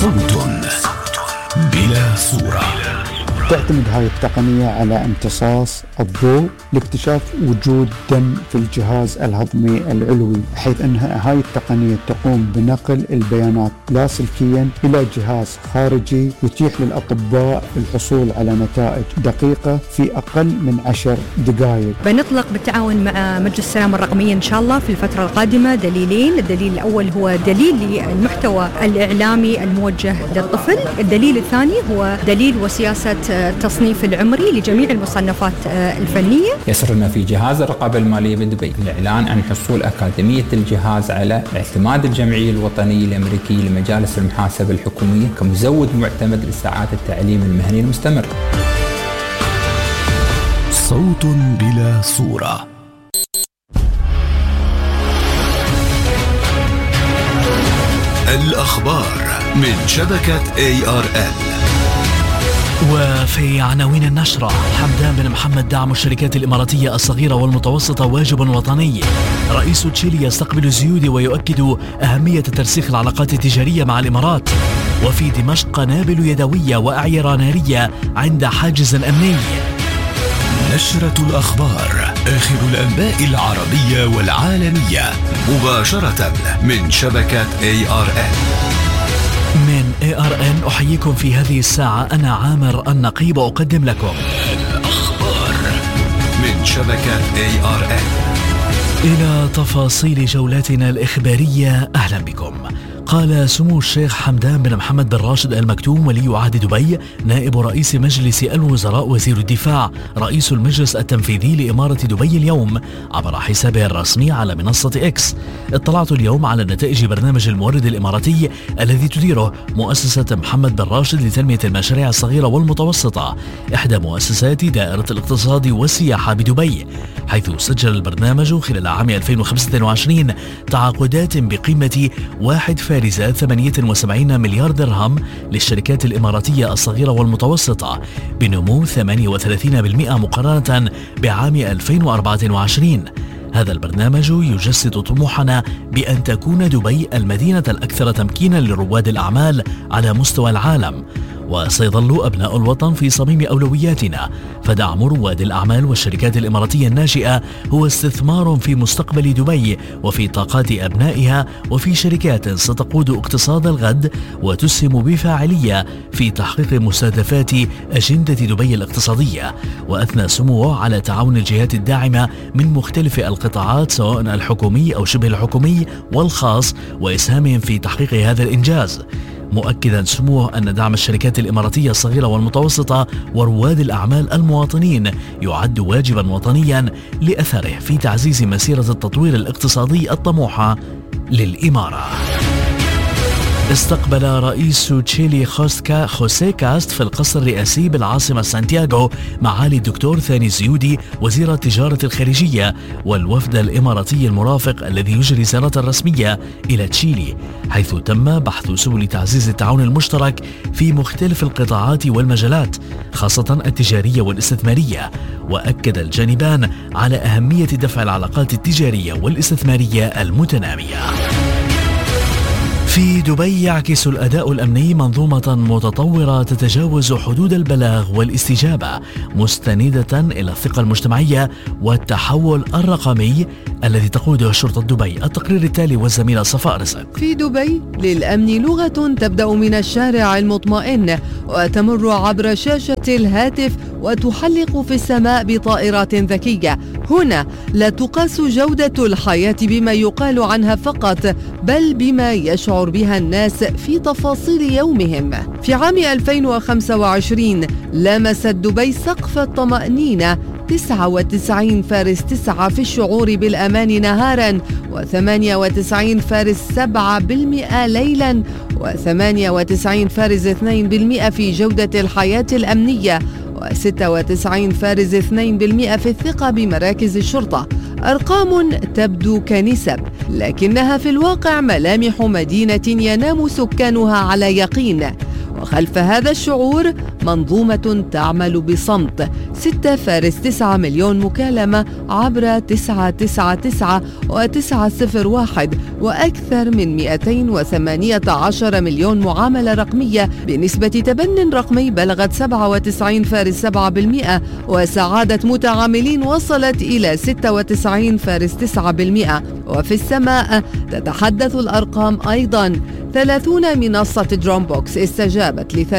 صوت بلا صورة. تعتمد هاي التقنية على امتصاص الضوء لاكتشاف وجود دم في الجهاز الهضمي العلوي، حيث أنها هاي التقنية تقوم بنقل البيانات لاسلكيا إلى جهاز خارجي يتيح للأطباء الحصول على نتائج دقيقة في أقل من 10 دقائق. بنطلق بالتعاون مع مجلس السلامة الرقمية إن شاء الله في الفترة القادمة دليلين. الدليل الأول هو دليل للمحتوى الإعلامي الموجه للطفل، الدليل الثاني هو دليل وسياسة التصنيف العمري لجميع المصنفات الفنية. يسرنا في جهاز الرقابة المالية بدبي الإعلان عن حصول أكاديمية الجهاز على اعتماد الجمعية الوطنية الأمريكية لمجالس المحاسبة الحكومية كمزود معتمد لساعات التعليم المهني المستمر. صوت بلا صورة. الأخبار من شبكة ARN. وفي عناوين النشرة: حمدان بن محمد دعم الشركات الإماراتية الصغيرة والمتوسطة واجب وطني. رئيس تشيلي يستقبل زيودي ويؤكد أهمية ترسيخ العلاقات التجارية مع الإمارات. وفي دمشق قنابل يدوية وأعيرة نارية عند حاجز أمني. نشرة الأخبار، آخر الأنباء العربية والعالمية مباشرة من شبكة ARN. من ARN أحييكم في هذه الساعة، أنا عامر النقيب أقدم لكم الأخبار من شبكة ARN. إلى تفاصيل جولتنا الإخبارية، أهلا بكم. قال سمو الشيخ حمدان بن محمد بن راشد آل مكتوم ولي عهد دبي نائب رئيس مجلس الوزراء وزير الدفاع رئيس المجلس التنفيذي لإمارة دبي اليوم عبر حسابه الرسمي على منصة إكس: اطلعت اليوم على نتائج برنامج المورد الإماراتي الذي تديره مؤسسة محمد بن راشد لتنمية المشاريع الصغيرة والمتوسطة، إحدى مؤسسات دائرة الاقتصاد والسياحة بدبي، حيث سجل البرنامج خلال عام 2025 تعاقدات بقيمة 1.78 مليار درهم للشركات الإماراتية الصغيرة والمتوسطة بنمو 38% مقارنة بعام 2024. هذا البرنامج يجسد طموحنا بأن تكون دبي المدينة الأكثر تمكينا لرواد الأعمال على مستوى العالم، وسيظل أبناء الوطن في صميم أولوياتنا، فدعم رواد الأعمال والشركات الإماراتية الناشئة هو استثمار في مستقبل دبي وفي طاقات أبنائها وفي شركات ستقود اقتصاد الغد وتسهم بفاعلية في تحقيق مستهدفات أجندة دبي الاقتصادية. وأثنى سموه على تعاون الجهات الداعمة من مختلف القطاعات سواء الحكومي أو شبه الحكومي والخاص وإسهامهم في تحقيق هذا الإنجاز، مؤكدا سموه أن دعم الشركات الإماراتية الصغيرة والمتوسطة ورواد الأعمال المواطنين يعد واجبا وطنيا لأثره في تعزيز مسيرة التطوير الاقتصادي الطموحة للإمارة. استقبل رئيس تشيلي خوسيه كاست في القصر الرئاسي بالعاصمة سانتياغو معالي الدكتور ثاني زيودي وزير التجارة الخارجية والوفد الإماراتي المرافق الذي يجري زيارة رسمية إلى تشيلي، حيث تم بحث سبل تعزيز التعاون المشترك في مختلف القطاعات والمجالات خاصة التجارية والاستثمارية. وأكد الجانبان على أهمية دفع العلاقات التجارية والاستثمارية المتنامية. في دبي يعكس الأداء الأمني منظومة متطورة تتجاوز حدود البلاغ والاستجابة، مستندة إلى الثقة المجتمعية والتحول الرقمي الذي تقوده شرطة دبي. التقرير التالي والزميلة صفاء رزق. في دبي للأمن لغة تبدأ من الشارع المطمئن وتمر عبر شاشة الهاتف وتحلق في السماء بطائرات ذكية. هنا لا تقاس جودة الحياة بما يقال عنها فقط، بل بما يشعر بها الناس في تفاصيل يومهم. في عام 2025 لمست دبي سقف الطمأنينة 99.9 في الشعور بالأمان نهاراً، و98.7% ليلاً، و98.2% في جودة الحياة الأمنية، و96.2% في الثقة بمراكز الشرطة. أرقام تبدو كنسب، لكنها في الواقع ملامح مدينة ينام سكانها على يقين. وخلف هذا الشعور منظومة تعمل بصمت، 6.9 مليون مكالمة عبر 999 و901 وأكثر من 218 مليون معاملة رقمية بنسبة تبن رقمي بلغت 97.7%، وسعادة متعاملين وصلت إلى 96.9%. وفي السماء تتحدث الأرقام أيضاً. 30 منصة درومبوكس استجابت ل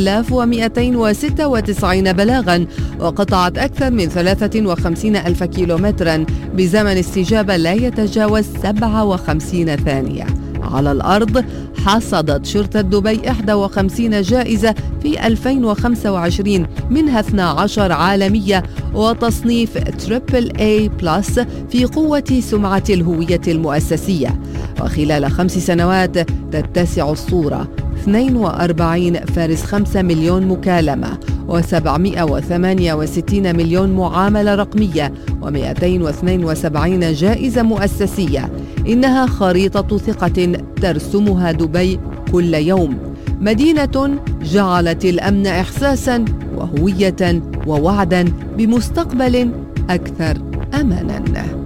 3296 بلاغاً وقطعت أكثر من 53 ألف كيلومتراً بزمن استجابة لا يتجاوز 57 ثانية. على الأرض حصدت شرطة دبي 51 جائزة في 2025، منها 12 عالمية وتصنيف AAA+ في قوة سمعة الهوية المؤسسية. وخلال 5 سنوات تتسع الصورة 42.5 مليون مكالمة و768 مليون معاملة رقمية و272 جائزة مؤسسية. إنها خريطة ثقة ترسمها دبي كل يوم، مدينة جعلت الأمن إحساساً وهوية ووعداً بمستقبل أكثر أماناً.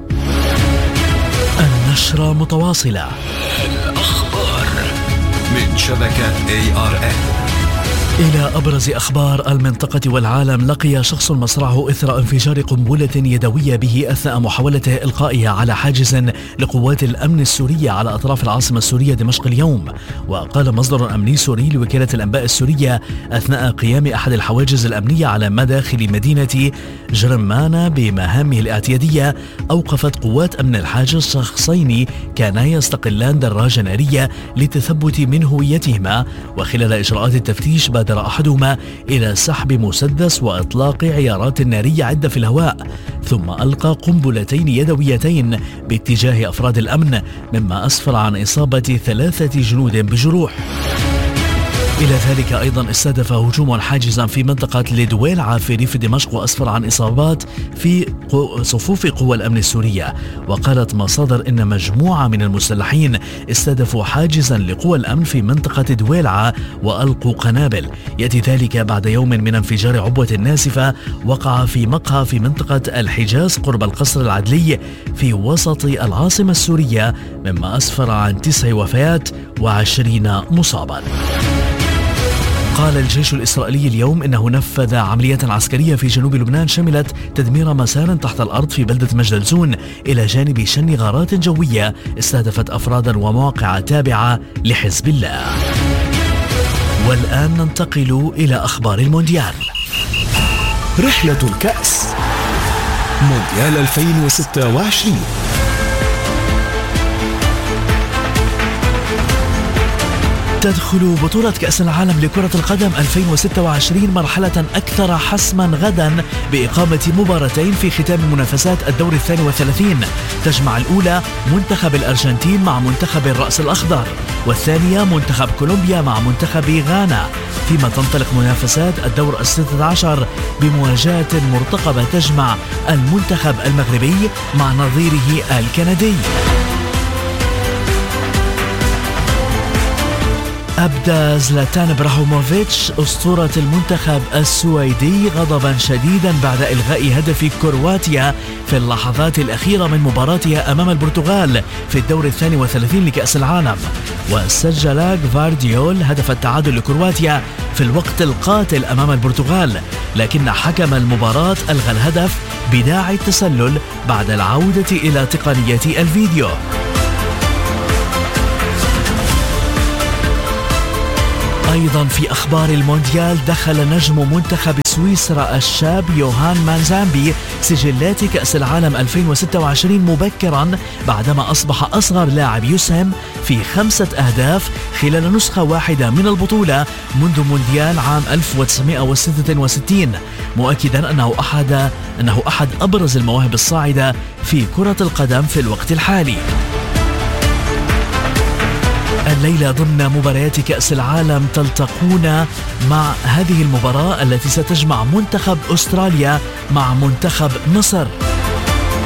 النشرة متواصلة. الأخبار من شبكة ARN. إلى أبرز أخبار المنطقة والعالم. لقي شخص مصرعه إثر انفجار قنبلة يدوية به أثناء محاولته إلقائها على حاجز لقوات الأمن السورية على أطراف العاصمة السورية دمشق اليوم. وقال مصدر أمني سوري لوكالة الأنباء السورية أثناء قيام أحد الحواجز الأمنية على مداخل مدينة جرمانة بمهامه الاعتيادية، أوقفت قوات أمن الحاجز شخصين كانا يستقلان دراجة نارية للتثبت من هويتهما. وخلال إجراءات التفتيش بادر أحدهما إلى سحب مسدس وإطلاق عيارات نارية عدة في الهواء، ثم ألقى قنبلتين يدويتين باتجاه أفراد الأمن، مما أسفر عن إصابة 3 جنود بجروح. إلى ذلك أيضا استهدف هجوم حاجزا في منطقة لدويل عافري في دمشق وأسفر عن إصابات في صفوف قوى الأمن السورية. وقالت مصادر إن مجموعة من المسلحين استهدفوا حاجزا لقوى الأمن في منطقة دويلعة وألقوا قنابل. يأتي ذلك بعد يوم من انفجار عبوة ناسفة وقع في مقهى في منطقة الحجاز قرب القصر العدلي في وسط العاصمة السورية، مما أسفر عن 9 وفيات و20 مصابا. قال الجيش الإسرائيلي اليوم إنه نفذ عملية عسكرية في جنوب لبنان شملت تدمير مسار تحت الأرض في بلدة مجدلزون، إلى جانب شن غارات جوية استهدفت أفرادا ومواقع تابعة لحزب الله. والآن ننتقل إلى أخبار المونديال. رحلة الكأس مونديال 2026. تدخل بطولة كأس العالم لكرة القدم 2026 مرحلة أكثر حسما غدا بإقامة مباراتين في ختام منافسات الدور 32. تجمع الأولى منتخب الأرجنتين مع منتخب الرأس الأخضر، والثانية منتخب كولومبيا مع منتخب غانا، فيما تنطلق منافسات الدور 16 بمواجهة مرتقبة تجمع المنتخب المغربي مع نظيره الكندي. أبدى زلاتان إبراهيموفيتش أسطورة المنتخب السويدي غضبا شديدا بعد إلغاء هدف كرواتيا في اللحظات الأخيرة من مباراتها أمام البرتغال في الدور 32 لكأس العالم. وسجل غفارديول هدف التعادل لكرواتيا في الوقت القاتل أمام البرتغال، لكن حكم المباراة ألغى الهدف بداعي التسلل بعد العودة إلى تقنية الفيديو. أيضا في أخبار المونديال، دخل نجم منتخب سويسرا الشاب يوهان مانزامبي سجلات كأس العالم 2026 مبكرا بعدما أصبح أصغر لاعب يسهم في 5 أهداف خلال نسخة واحدة من البطولة منذ مونديال عام 1966، مؤكدا أنه أحد أبرز المواهب الصاعدة في كرة القدم في الوقت الحالي. الليلة ضمن مباريات كأس العالم تلتقون مع هذه المباراة التي ستجمع منتخب أستراليا مع منتخب مصر.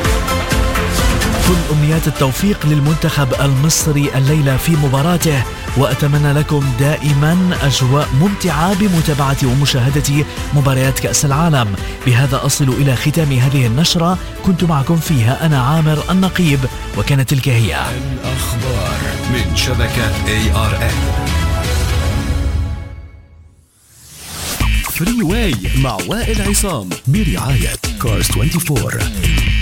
كل أمنيات التوفيق للمنتخب المصري الليلة في مباراته وأتمنى لكم دائما أجواء ممتعة بمتابعة ومشاهدة مباريات كأس العالم. بهذا أصل إلى ختام هذه النشرة، كنت معكم فيها أنا عامر النقيب، وكانت تلك هي الأخبار من شبكة ARN. فري واي مع وائل عصام برعاية كارز 24.